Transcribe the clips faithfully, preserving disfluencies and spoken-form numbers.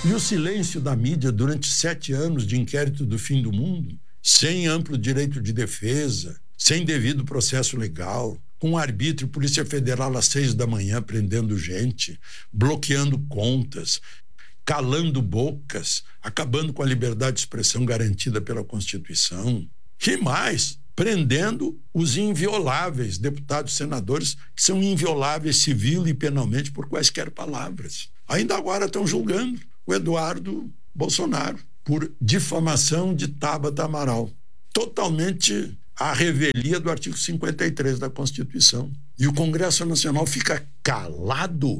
E o silêncio da mídia durante sete anos de inquérito do fim do mundo, sem amplo direito de defesa, sem devido processo legal, com arbítrio, Polícia Federal às seis da manhã prendendo gente, bloqueando contas, calando bocas, acabando com a liberdade de expressão garantida pela Constituição. E mais, prendendo os invioláveis, deputados e senadores, que são invioláveis civil e penalmente por quaisquer palavras. Ainda agora estão julgando o Eduardo Bolsonaro por difamação de Tabata Amaral. Totalmente à revelia do artigo cinquenta e três da Constituição. E o Congresso Nacional fica calado,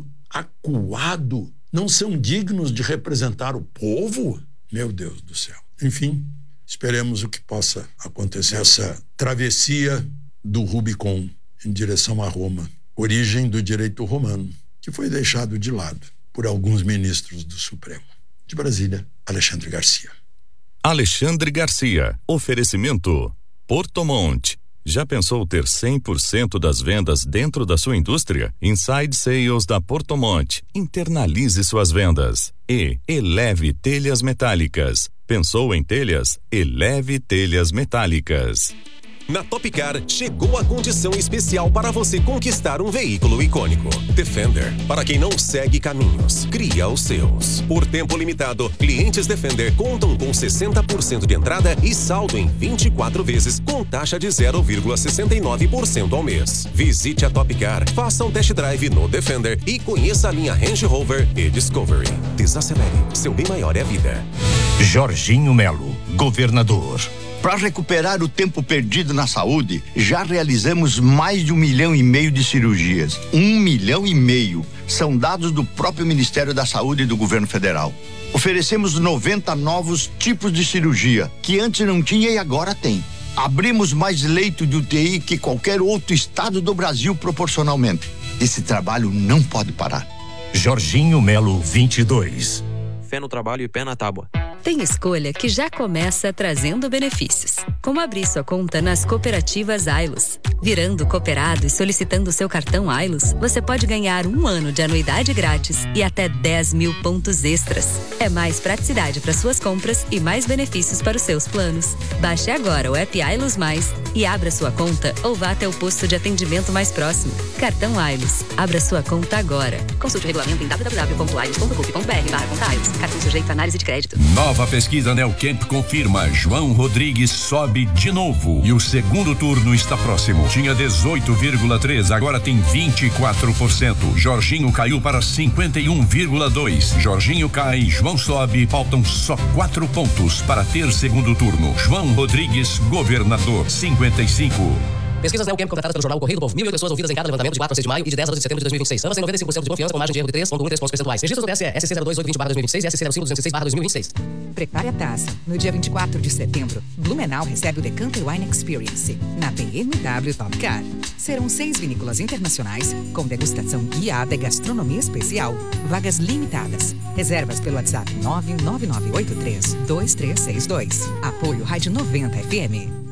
acuado. Não são dignos de representar o povo? Meu Deus do céu. Enfim, esperemos o que possa acontecer. Essa travessia do Rubicon em direção a Roma, origem do direito romano, que foi deixado de lado por alguns ministros do Supremo. De Brasília, Alexandre Garcia. Alexandre Garcia. Oferecimento Portomont. Já pensou ter cem por cento das vendas dentro da sua indústria? Inside Sales da Portomont. Internalize suas vendas. E Eleve Telhas Metálicas. Pensou em telhas? Eleve Telhas Metálicas. Na Topcar, chegou a condição especial para você conquistar um veículo icônico. Defender, para quem não segue caminhos, cria os seus. Por tempo limitado, clientes Defender contam com sessenta por cento de entrada e saldo em vinte e quatro vezes, com taxa de zero vírgula sessenta e nove por cento ao mês. Visite a Topcar, faça um test drive no Defender e conheça a linha Range Rover e Discovery. Desacelere, seu bem maior é a vida. Jorginho Melo, governador. Para recuperar o tempo perdido na saúde, já realizamos mais de um milhão e meio de cirurgias. Um milhão e meio. São dados do próprio Ministério da Saúde e do Governo Federal. Oferecemos noventa novos tipos de cirurgia, que antes não tinha e agora tem. Abrimos mais leito de U T I que qualquer outro estado do Brasil proporcionalmente. Esse trabalho não pode parar. Jorginho Melo, vinte e dois. Fé no trabalho e pé na tábua. Tem escolha que já começa trazendo benefícios, como abrir sua conta nas cooperativas Ailos. Virando cooperado e solicitando seu cartão Ailos, você pode ganhar um ano de anuidade grátis e até dez mil pontos extras. É mais praticidade para suas compras e mais benefícios para os seus planos. Baixe agora o app Ailos Mais e abra sua conta ou vá até o posto de atendimento mais próximo. Cartão Ailos. Abra sua conta agora. Consulte o regulamento em w w w ponto ailos ponto gov ponto b r barra conta Ailos. Cartão sujeito a análise de crédito. Nova pesquisa Neocamp confirma: João Rodrigues sobe de novo e o segundo turno está próximo. Tinha dezoito vírgula três, agora tem vinte e quatro por cento. Jorginho caiu para cinquenta e um vírgula dois. Jorginho cai, João sobe, faltam só quatro pontos para ter segundo turno. João Rodrigues, governador, cinquenta e cinco. Pesquisas Neocamp contratadas pelo Jornal O Correio do Povo. Mil e oito pessoas ouvidas em cada levantamento de quatro a seis de maio e de dez a doze de setembro de dois mil e vinte e seis. Ambas em noventa e cinco por cento de confiança com margem de erro de três vírgula um três pontos percentuais. Registros do T S E, S C zero dois oito vinte barra dois mil e vinte e seis e S C zero cinco duzentos e seis barra dois mil e vinte e seis. Prepare a taça. No dia vinte e quatro de setembro, Blumenau recebe o Decanter Wine Experience na B M W Topcar. Serão seis vinícolas internacionais com degustação guiada e gastronomia especial. Vagas limitadas. Reservas pelo WhatsApp nove nove nove oito três dois três seis dois. Apoio Rádio noventa F M.